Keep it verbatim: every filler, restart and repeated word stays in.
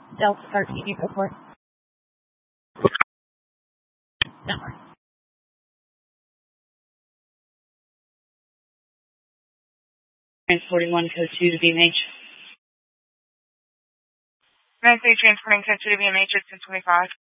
Delta thirteen, you go for it. Network. Trans forty-one, code two to B M H. United States transporting code two to B M H at ten twenty-five.